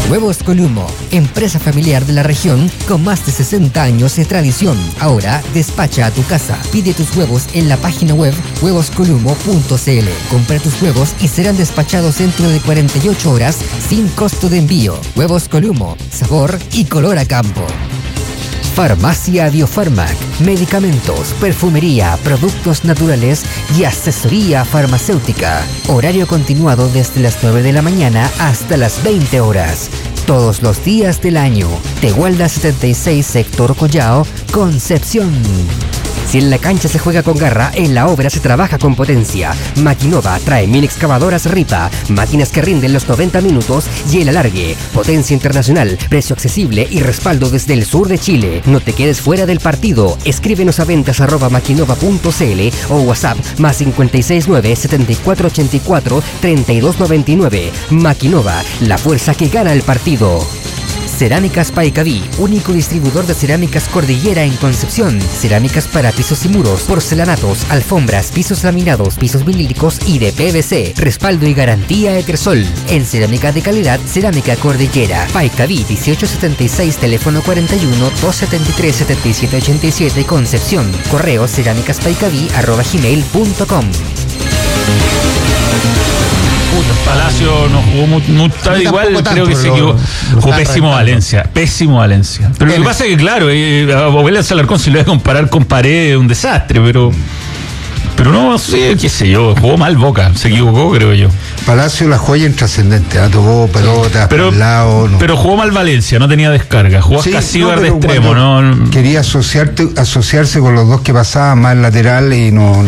Huevos Columo, empresa familiar de la región con más de 60 años de tradición. Ahora despacha a tu casa. Pide tus huevos en la página web huevoscolumo.cl. Compra tus huevos y serán despachados dentro de 48 horas sin costo de envío. Huevos Columo, sabor y color a campo. Farmacia Biofarmac, medicamentos, perfumería, productos naturales y asesoría farmacéutica. Horario continuado desde las 9 de la mañana hasta las 20 horas. Todos los días del año. Tehuelda 76, sector Collao, Concepción. Si en la cancha se juega con garra, en la obra se trabaja con potencia. Maquinova trae 1000 excavadoras Ripa, máquinas que rinden los 90 minutos y el alargue. Potencia internacional, precio accesible y respaldo desde el sur de Chile. No te quedes fuera del partido. Escríbenos a ventas@maquinova.cl o WhatsApp +569 7484 3299. Maquinova, la fuerza que gana el partido. Cerámicas Paicaví, único distribuidor de cerámicas Cordillera en Concepción. Cerámicas para pisos y muros, porcelanatos, alfombras, pisos laminados, pisos vinílicos y de PVC. Respaldo y garantía Ecresol. En cerámica de calidad, Cerámica Cordillera. Paicaví 1876, teléfono 41 273 7787, Concepción. Correo cerámicaspaicaví@gmail.com. Palacio no jugó mucho, igual tanto, creo que se equivocó. Jugó pésimo Valencia. Pero lo que pasa es que, claro, a Valencia Alarcón, si lo voy a comparar con Paredes, es un desastre, pero no sé, qué sé yo, jugó mal Boca, se equivocó, creo yo. Palacio, la joya intrascendente, tocó pelotas por el lado. No. Pero jugó mal Valencia, no tenía descarga, jugó Casíbar de extremo, ¿no? Quería asociarse con los dos que pasaban más lateral y no.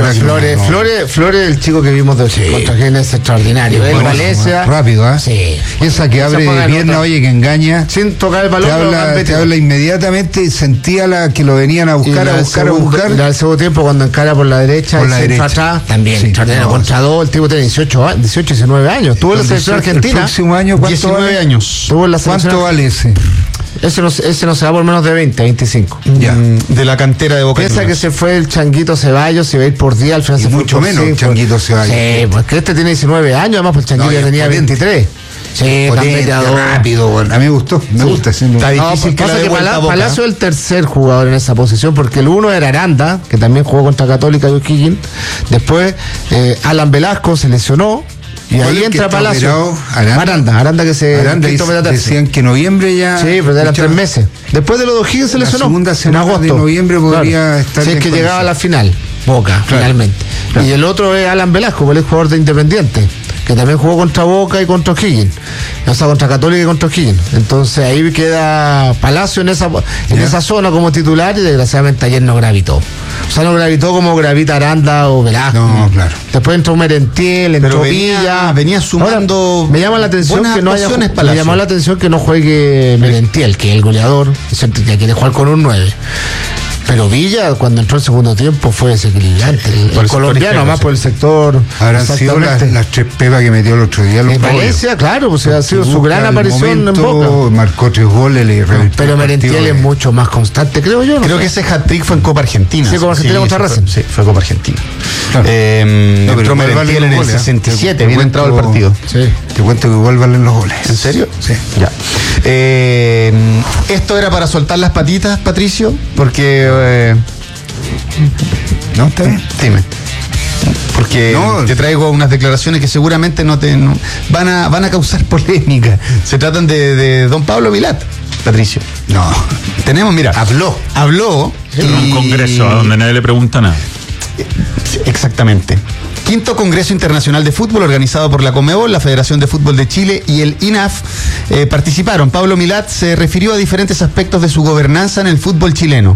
Flores, el chico que vimos contra Gene es extraordinario. Bueno, Valencia. Rápido, ¿eh? Sí. Esa que abre de pierna, oye, que engaña. Sin tocar el balón, te habla inmediatamente y sentía que lo venían a buscar. Y al segundo tiempo, cuando encara por la derecha, atrás, también extraordinario. Contra dos, el tipo tiene 18, 19 años. Tuvo la selección argentina. El próximo año, 19 años. Tuvo la selección. ¿Cuánto vale ese? Ese no se va por menos de 20, 25. Ya. De la cantera de Boca. Piensa que se fue el Changuito Ceballos, se va a ir por 10, al final y se fue mucho por menos 5. el Changuito Ceballos. Sí, porque este tiene 19 años, además, pues el Changuito ya tenía 23. Sí, potente, rápido, bueno. A mí me gusta. Está difícil que pasa que Palacio es el tercer jugador en esa posición, porque el uno era Aranda, que también jugó contra Católica y O'Higgins. Después Alan Velasco se lesionó. Y ahí entra Palacio. Aranda que se decían que noviembre ya. Sí, pero eran 3 meses. Después de los dos O'Higgins se lesionó. La segunda semana de noviembre podría estar. Si es que llegaba a la final, Boca, finalmente. Claro. Y el otro es Alan Velasco, que es jugador de Independiente, que también jugó contra Boca y contra O'Higgins, o sea, contra Católica y contra O'Higgins. Entonces ahí queda Palacio en esa zona como titular, y desgraciadamente ayer no gravitó. O sea, no gravitó como gravita Aranda o Velasco. No, claro. Después entró Merentiel, entró Villa. Venía sumando. Ahora, me llama la atención que no haya. Me llamó la atención que no juegue Merentiel, que es el goleador, que quiere jugar con un 9. Pero Villa, cuando entró el segundo tiempo, fue desequilibrante. El colombiano, más por el sector. Habrán sido las 3 pepas que metió el otro día. En Valencia, claro, pues ha sido su gran aparición en Boca. Marcó 3 goles. Pero Merentiel es mucho más constante, creo yo. Creo que ese hat-trick fue en Copa Argentina. Sí, Copa Argentina contra Racing. Sí, fue Copa Argentina. Claro. Entró Merentiel en el 67, bien entrado al partido. Sí. Te cuento que igual valen los goles. ¿En serio? Sí. Ya. Esto era para soltar las patitas, Patricio, porque... ¿No? ¿Está bien? Dime. Porque te traigo unas declaraciones que seguramente van a causar polémica. Se tratan de don Pablo Vilat, Patricio. No. Tenemos, mira. Habló en un congreso a donde nadie le pregunta nada. Exactamente. Quinto Congreso Internacional de Fútbol organizado por la Conmebol, la Federación de Fútbol de Chile y el INAF participaron. Pablo Vilat se refirió a diferentes aspectos de su gobernanza en el fútbol chileno.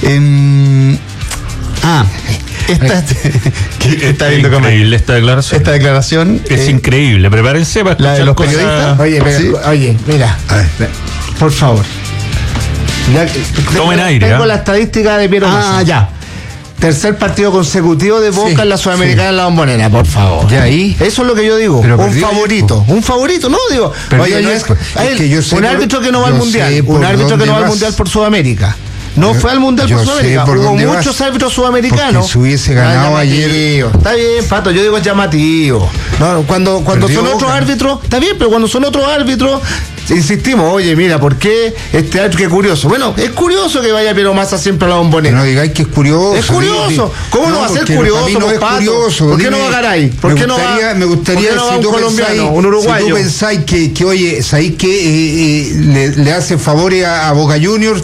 Está increíble esta declaración. Esta declaración es increíble. Prepárense para escuchar la de los periodistas. Oye, mira. A ver, por favor. Tomen aire. Tengo la estadística de Piero Massa. Ya. Tercer partido consecutivo de Boca en la Sudamericana en la Bombonera, por favor. ¿Ya ahí? Eso es lo que yo digo. Pero un favorito, no digo. Oye, un árbitro que no va al Mundial. Un árbitro que no va al Mundial por Sudamérica. no fue al Mundial por Sudamérica. Hubo muchos árbitros sudamericanos. Si hubiese ganado ayer. Está bien, Pato, yo digo llamativo. No, cuando son otros árbitros, está bien, pero cuando son otros árbitros, insistimos, oye, mira, ¿por qué este árbitro? Qué curioso. Bueno, es curioso que vaya Piero Massa siempre a la Bombonera. No digáis que es curioso. Es curioso. ¿Cómo no va a ser curioso? No es curioso. ¿Por qué no va a Garay? ¿Por qué no va? Me gustaría si un colombiano, un uruguayo. Si tú pensáis que oye, ¿sabéis que le hace favores a Boca Juniors?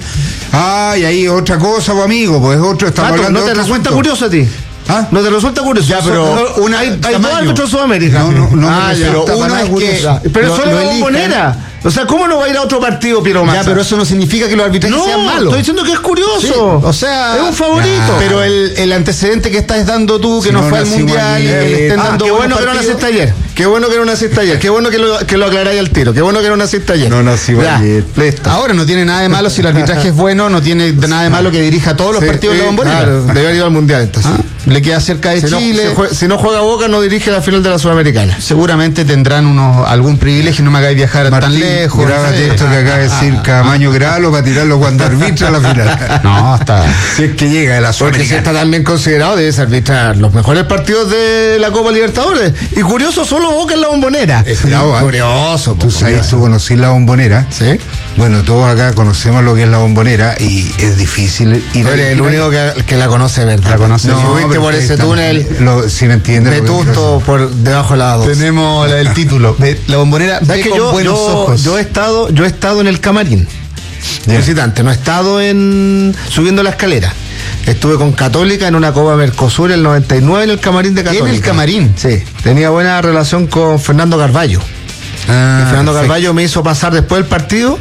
Y ahí otra cosa, pues, amigo, pues otro, estamos Pato, hablando ¿no de te resulta curioso a ti? ¿No te resulta curioso? Ya, pero hay dos árbitros en Sudamérica. Pero uno es que... Pero solo la Bombonera. O sea, ¿cómo no va a ir a otro partido, Piero Massa? Ya, pero eso no significa que los arbitrajes sean malos. Estoy diciendo que es curioso. Sí, o sea... Es un favorito. Pero el antecedente que estás dando tú, que no fue al Mundial, y que le estén dando... Qué bueno que no naciste ayer. Qué bueno que no naciste ayer. Qué bueno que lo aclaráis al tiro. Qué bueno que no naciste ayer. No nací ayer. Ahora no tiene nada de malo si el arbitraje es bueno, no tiene nada de malo que dirija todos los partidos de la Bombonera. Claro, debe ir al Mundial entonces. Le queda cerca de Chile. Si no juega Boca, no dirige la final de la Sudamericana. Seguramente tendrán algún privilegio, no me hagáis viajar tan lejos. Grábate esto que acaba de decir Camaño Gralo para tirarlo cuando arbitra la final. No, está. Si es que llega de la Sudamericana. Porque si está también considerado, debe arbitrar los mejores partidos de la Copa Libertadores. Y curioso, solo Boca en la Bombonera. Curioso. Tú conocís la Bombonera. Sí. Bueno, todos acá conocemos lo que es la Bombonera y es difícil ir. Eres el único que la conoce, ¿verdad? La conoce. No, subiste por ese túnel. Si me entiendes. Vetusto por debajo de la 2. Tenemos el título. La Bombonera ve que con buenos ojos. Yo he estado en el camarín. Visitante. No he estado subiendo la escalera. Estuve con Católica en una Copa Mercosur el 99 en el camarín de Católica. ¿En el camarín? Sí. Tenía buena relación con Fernando Carballo. Fernando Carballo me hizo pasar después del partido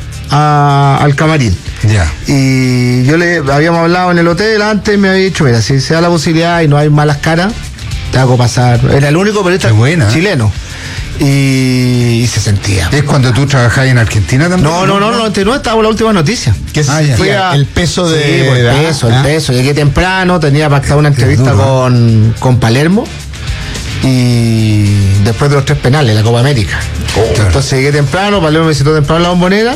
al camarín. Ya. Y habíamos hablado en el hotel antes, me había dicho, mira, si se da la posibilidad y no hay malas caras, te hago pasar. Era el único periodista chileno. Y se sentía. ¿Es cuando tú trabajabas en Argentina también? No, 99 estaba la última noticia. El peso de... el peso. Llegué temprano, tenía pactada una entrevista con Palermo. Y después de los 3 penales, la Copa América. Entonces llegué temprano, Palermo me visitó temprano en la Bombonera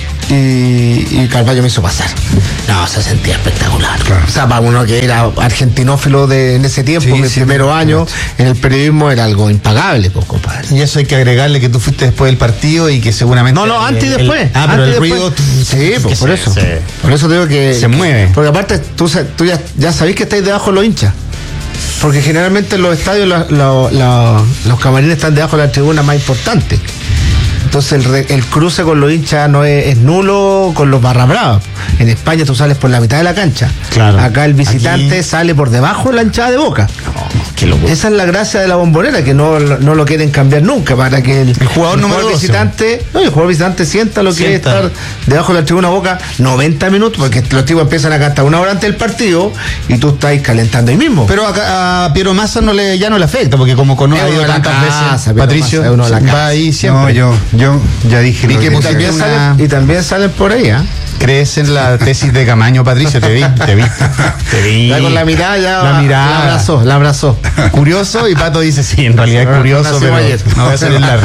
y Carballo me hizo pasar. No, se sentía espectacular. Claro. O sea, para uno que era argentinófilo en ese tiempo, mis primeros años, en el periodismo era algo impagable, pues, compadre. Y eso hay que agregarle que tú fuiste después del partido y que seguramente... No, antes y después. Pero el ruido... Sí, pues, por eso. Por eso digo que... Se mueve. Porque aparte, tú ya sabés que estáis debajo de los hinchas. Porque generalmente en los estadios los camarines están debajo de la tribuna más importante. Entonces el cruce con los hinchas no es nulo con los barra bravas. En España tú sales por la mitad de la cancha. Claro. Acá el visitante sale por debajo de la hinchada de Boca. Qué locura. Esa es la gracia de la Bombonera, que no lo quieren cambiar nunca, para que el jugador visitante, el jugador visitante sienta lo que es estar debajo de la tribuna Boca 90 minutos, porque los tipos empiezan a cantar 1 hora antes del partido y tú estás calentando ahí mismo. Pero a Piero Massa ya no le afecta, porque como ha ido tantas veces, Patricio va ahí siempre. No, yo ya dije. Y también salen por ahí, ¿ah? ¿Crees en la tesis de Camaño, Patricio? Te vi. Ya con la mirada la abrazó. Curioso, y Pato dice, sí, en realidad es curioso, pero no voy a ser el Larry.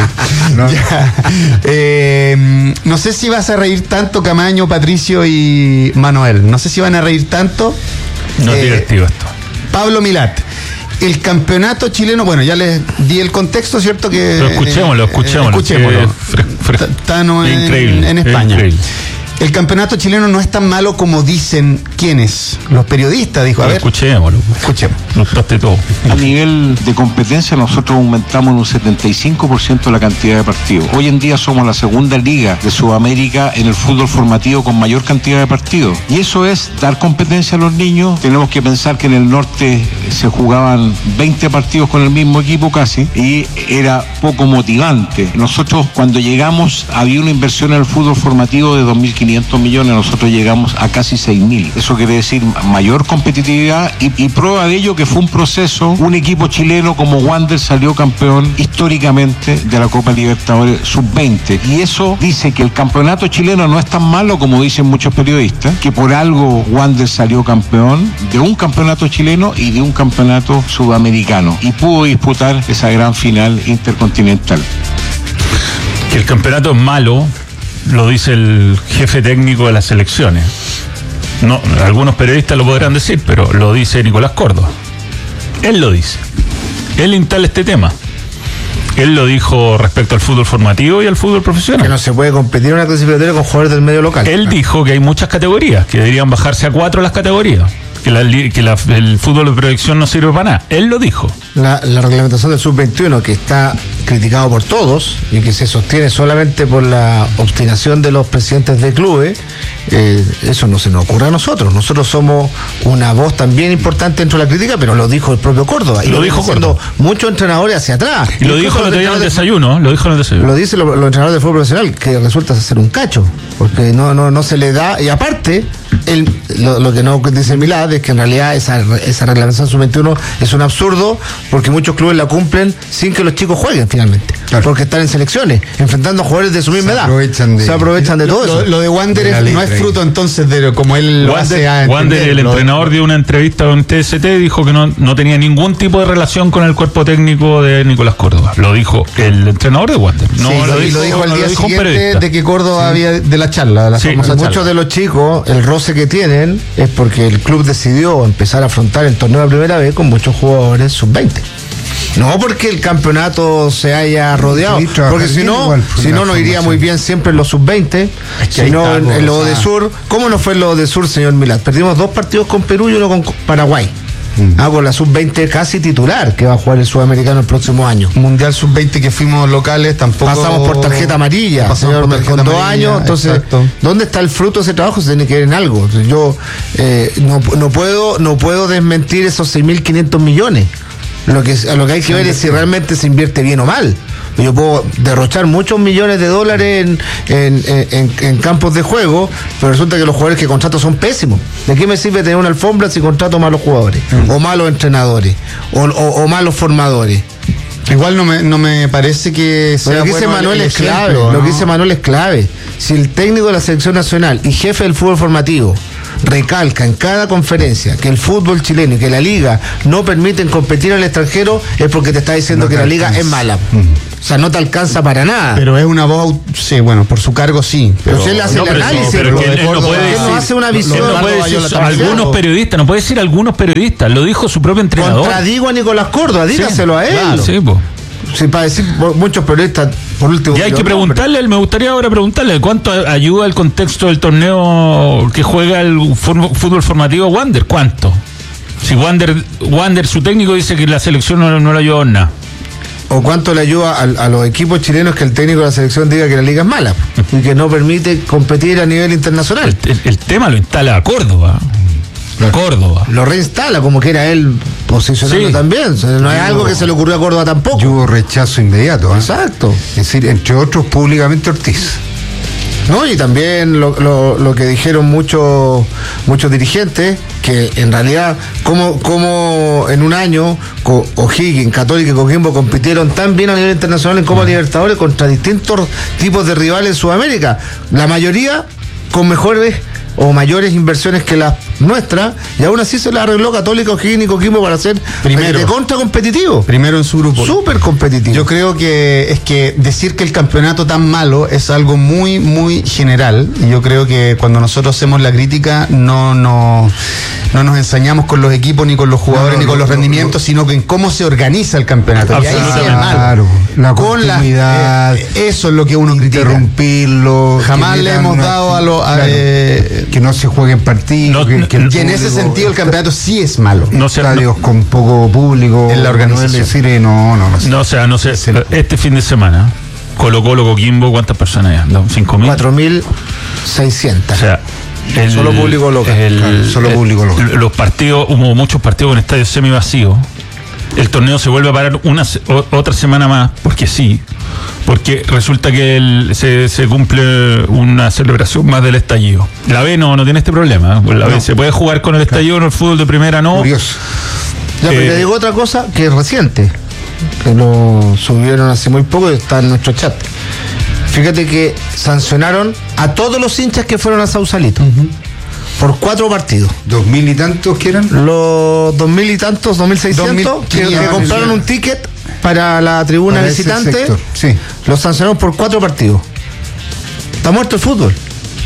No sé si vas a reír tanto, Camaño, Patricio y Manuel. No sé si van a reír tanto. No es divertido esto. Pablo Milat. El campeonato chileno, bueno, ya les di el contexto, ¿cierto? Pero escuchémoslo. Está en España. Increíble. El campeonato chileno no es tan malo como dicen quienes, los periodistas, dijo. A ver, escuchémoslo. Nos traste todo. A nivel de competencia nosotros aumentamos en un 75% la cantidad de partidos. Hoy en día somos la segunda liga de Sudamérica en el fútbol formativo con mayor cantidad de partidos. Y eso es dar competencia a los niños. Tenemos que pensar que en el norte se jugaban 20 partidos con el mismo equipo casi y era poco motivante. Nosotros cuando llegamos había una inversión en el fútbol formativo de 2.500 millones, nosotros llegamos a casi 6.000. Eso quiere decir mayor competitividad y prueba de ello que fue un proceso. Un equipo chileno como Wander salió campeón históricamente de la Copa Libertadores Sub-20 y eso dice que el campeonato chileno no es tan malo como dicen muchos periodistas, que por algo Wander salió campeón de un campeonato chileno y de un campeonato sudamericano y pudo disputar esa gran final intercontinental. Que el campeonato es malo lo dice el jefe técnico de las selecciones. No, algunos periodistas lo podrán decir, pero lo dice Nicolás Córdoba. Él lo dice. Él instala este tema. Él lo dijo respecto al fútbol formativo y al fútbol profesional. Que no se puede competir en una clasificatoria con jugadores del medio local. Él dijo que hay muchas categorías, que deberían bajarse a 4 las categorías, que el fútbol de proyección no sirve para nada. Él lo dijo. La reglamentación del sub-21, que está criticado por todos y que se sostiene solamente por la obstinación de los presidentes de clubes, eso no se nos ocurre a nosotros. Nosotros somos una voz también importante dentro de la crítica, pero lo dijo el propio Córdoba. Y lo dijo Córdoba. Muchos entrenadores hacia atrás. Y lo dijo el otro día en el desayuno. Lo dicen los entrenadores de fútbol profesional, que resulta ser un cacho, porque no se le da. Y aparte, lo que no dice Milad es que en realidad esa reglamentación sub-21 es un absurdo, porque muchos clubes la cumplen sin que los chicos jueguen finalmente, claro, porque están en selecciones enfrentando a jugadores de su misma edad, se aprovechan de todo eso. Lo de Wander no es fruto entonces de como él lo hace a Wander, el entrenador, dio una entrevista con TST, dijo que no tenía ningún tipo de relación con el cuerpo técnico de Nicolás Córdoba. Lo dijo el entrenador de Wander. No, sí, lo dijo el día siguiente de que Córdoba había de la charla, muchos de los chicos, el roce que tienen es porque el club decidió empezar a afrontar el torneo de primera vez con muchos jugadores sub-20. No porque el campeonato se haya rodeado, porque si no nos iría muy bien siempre en los sub-20, sino en los de Sur. ¿Cómo no fue en los de Sur, señor Milad? Perdimos 2 partidos con Perú y 1 con Paraguay. Con la sub-20 casi titular, que va a jugar el sudamericano el próximo año. Mundial sub-20 que fuimos locales, tampoco pasamos por tarjeta amarilla, señor, con 2 años. Entonces, exacto, ¿dónde está el fruto de ese trabajo? Se tiene que ver en algo. Entonces, yo no puedo desmentir esos 6.500 millones. Lo que hay que ver es si realmente se invierte bien o mal. Yo puedo derrochar muchos millones de dólares en campos de juego, pero resulta que los jugadores que contrato son pésimos. ¿De qué me sirve tener una alfombra si contrato malos jugadores? O malos entrenadores, o malos formadores. Igual no me parece que sea. Lo que dice Manuel es clave. Lo que dice Manuel es clave. Si el técnico de la selección nacional y jefe del fútbol formativo recalca en cada conferencia que el fútbol chileno y que la liga no permiten competir al extranjero, es porque te está diciendo que la liga es mala. O sea, no te alcanza para nada. Pero es una voz, sí, bueno, por su cargo sí. Pero si él hace el análisis, él no hace una visión. No puede decir algunos periodistas, no puede decir algunos periodistas, lo dijo su propio entrenador. Contradigo a Nicolás Córdoba, dígaselo a él. Claro. Sí, sí, para decir muchos periodistas, por último. Y hay que preguntarle, me gustaría ahora preguntarle, ¿cuánto ayuda el contexto del torneo que juega el fútbol formativo Wander? ¿Cuánto? Si Wander, su técnico, dice que la selección no le ayudó en nada. ¿O cuánto le ayuda a los equipos chilenos que el técnico de la selección diga que la liga es mala y que no permite competir a nivel internacional? El tema lo instala a Córdoba. Córdoba lo reinstala como que era él posicionando también. No es algo que se le ocurrió a Córdoba tampoco. Hubo rechazo inmediato. Exacto. Es decir, entre otros, públicamente Ortiz. No, y también lo que dijeron muchos dirigentes, que en realidad, como en un año O'Higgins, Católica y Coquimbo compitieron tan bien a nivel internacional en Copa Libertadores contra distintos tipos de rivales en Sudamérica, la mayoría con mejores o mayores inversiones que las nuestras, y aún así se la arregló Católica, O'Higgins y Coquimbo para ser de contra competitivo. Primero en su grupo. Súper competitivo. Yo creo que es que decir que el campeonato tan malo es algo muy, muy general, y yo creo que cuando nosotros hacemos la crítica no nos ensañamos con los equipos, ni con los jugadores, ni con los rendimientos, sino que en cómo se organiza el campeonato. Y ahí sí es malo. La continuidad, eso es lo que uno critica. Interrumpirlo. Jamás le hemos dado que no se jueguen partidos. Y en ese sentido el campeonato sí es malo. Estadios con poco público en la organización. No sé. Este fin de semana, Colo-Colo, Coquimbo, ¿cuántas personas hay? 5.000. 4.600. O sea, solo público local. Los partidos, hubo muchos partidos con estadios semi vacíos. El torneo se vuelve a parar otra semana más, porque resulta que se cumple una celebración más del estallido. La B no tiene este problema. La B se puede jugar con el estallido, en el fútbol de primera no. Curioso. Ya, pero le digo otra cosa que es reciente, que lo subieron hace muy poco y está en nuestro chat. Fíjate que sancionaron a todos los hinchas que fueron a Sausalito. Por 4 partidos. 2.000 y tantos que eran. Los 2.000 y tantos, 2.600 que compraron un ticket para la tribuna visitante. Sí. Los sancionaron por 4 partidos. Está muerto el fútbol.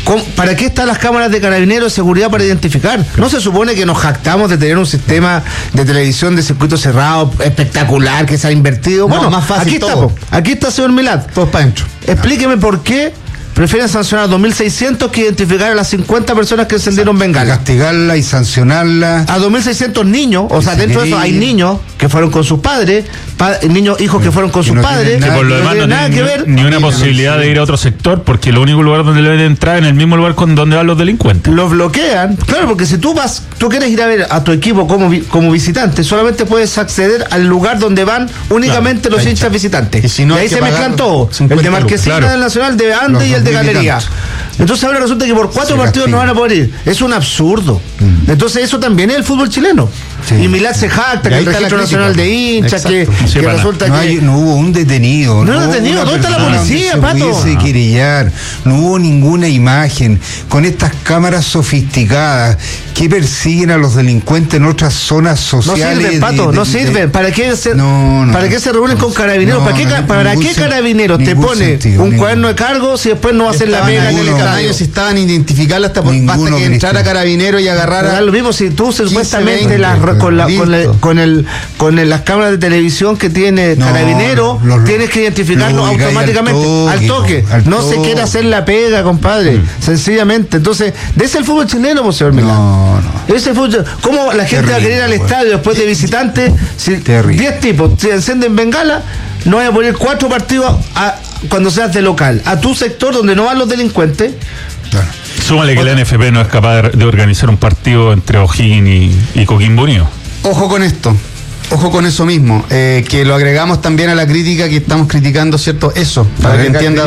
¿Para qué están las cámaras de carabineros de seguridad para identificar? ¿No se supone que nos jactamos de tener un sistema de televisión de circuito cerrado espectacular que se ha invertido? No, Bueno, más fácil aquí está, todo. aquí está, señor Milad. Todos para adentro. Explíqueme por qué prefieren sancionar a 2.600 que identificar a las 50 personas que encendieron bengala. Castigarla y sancionarla. A 2.600 niños, o sea, dentro de eso hay niños que fueron con sus padres, hijos que fueron con sus no padres, tienen Que por lo no demás tienen no nada que tienen ver. ni una posibilidad de ir a otro sector, porque el único lugar donde deben entrar es en el mismo lugar donde van los delincuentes. Los bloquean, claro, porque si tú quieres ir a ver a tu equipo como visitante, solamente puedes acceder al lugar donde van únicamente los hinchas visitantes. Y si no ahí hay que se mezclan pagar todos, el 50 de Marquesina, lucas, del Nacional, de Andes Los y el de dos Galería. visitantes. Entonces ahora resulta que por 4 partidos no van a poder ir. Es un absurdo. Entonces eso también es el fútbol chileno. Sí. Y Milad se jacta Y que ahí el está la registro crítica. nacional de hinchas, que Exacto. Sí, pana. resulta que... No hubo un detenido. No hubo detenido, una ¿dónde está la persona policía, donde Pato? se pudiese querellar. No hubo ninguna imagen. Con estas cámaras sofisticadas que persiguen a los delincuentes en otras zonas No sociales. sirven, Pato, no sirven. ¿Para qué se, No, no. ¿para qué se reúnen con carabineros? No, ¿Para qué, no, para ningún qué sen- carabineros te ningún pone sentido, un ningún. cuaderno de cargo si después no hacen la Estaban pega en el ninguno, estadio? si estaban identificarla hasta por, Ninguno, basta que Cristian. entrara carabinero y agarrara. Da lo mismo si tú supuestamente 20, con las cámaras de televisión que tiene No, Carabinero, los- tienes que identificarlo los ubicáis automáticamente al toque. al No se toque. quiere hacer la pega, compadre. Sencillamente. Entonces, de ese el fútbol chileno, pues, señor Milán. No. Ese es el fútbol. ¿Cómo la gente va a querer ir al Terrible, estadio después de visitante? Si Terrible. 10 tipos se encenden bengala, no hay a poner 4 partidos cuando seas de local. A tu sector donde no van los delincuentes. Claro. Súmale que la NFP no es capaz de organizar un partido entre O'Higgins y Coquimbo Unido. Ojo con esto. Ojo con eso mismo, que lo agregamos también a la crítica que estamos criticando, ¿cierto? Eso, para que entienda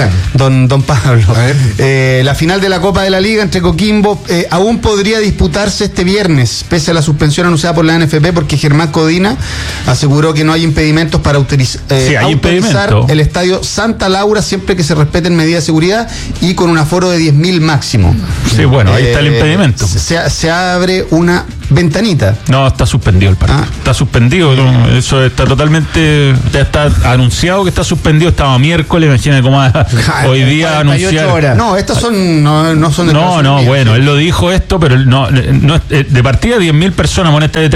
don Pablo. A ver. La final de la Copa de la Liga entre Coquimbo aún podría disputarse este viernes, pese a la suspensión anunciada por la NFP, porque Germán Codina aseguró que no hay impedimentos para Sí, hay autorizar impedimento. el estadio Santa Laura siempre que se respeten medidas de seguridad y con un aforo de 10.000 máximo. Sí, bueno, ahí está el impedimento. Se abre una ventanita. No, está suspendido el partido. Ah. Está suspendido. ¿no? Eso está totalmente. Ya está anunciado que está suspendido. Estaba miércoles. Imagínate cómo hoy día 48 anunciar. horas. No, estas son no son de No, personas mías, bueno, sí. él lo dijo esto, pero no de partida 10.000 personas, moneta de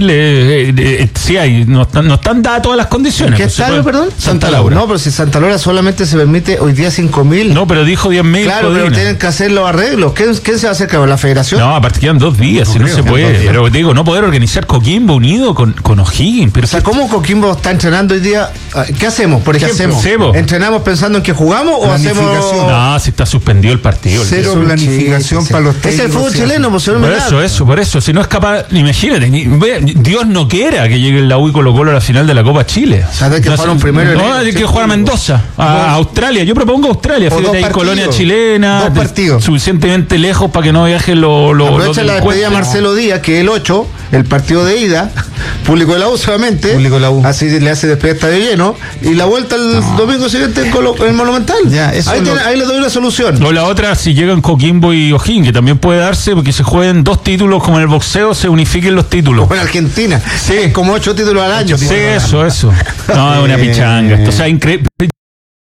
30.000, sí hay, no están dadas todas las condiciones. ¿Qué pues, se estadio, puede- perdón? Santa Laura. No, pero si Santa Laura solamente se permite hoy día 5.000. No, pero dijo 10.000. Claro, pero tienen que hacer los arreglos. ¿Quién se va a hacer cargo? ¿La federación? No, aparte quedan 2 días, si no creo, se quedan puede. 2 días. Pero digo, no poder organizar Coquimbo unido con O'Higgins. Pero O sea, ¿cómo Coquimbo está entrenando hoy día? ¿Qué hacemos? Por ejemplo, hacemos? Sí, po. ¿entrenamos pensando en que jugamos o hacemos...? Planificación. no, si está suspendido el partido. Cero olvídate. planificación para los técnicos. Es el fútbol sí, chileno, pues, señor Milad. Por eso, si no es capaz, imagínate, Dios no quiera que llegue la U y Colo Colo a la final de la Copa Chile. Sabe que No, jugaron primero No, enero, hay que sí, jugar a Mendoza, a Australia. Yo propongo Australia, O fíjate dos ahí, partidos. colonia chilena, Dos partidos. suficientemente lejos para que no viajen los Aprovecha la despedida de delincuentes. Marcelo Díaz, que el 8, el partido de ida, público de la U solamente. Público de la U. Así le hace despedida estadio lleno. Y la vuelta el domingo siguiente en el Monumental. Ya, eso ahí, es lo- ahí le doy una solución. O la otra, si llegan Coquimbo y O'Higgins, que también puede darse, porque se jueguen 2 títulos, como en el boxeo, se unifiquen los títulos. Con Argentina. Sí. Como 8 títulos al año. Sí, eso. No, es una pichanga. Esto, o sea, increíble.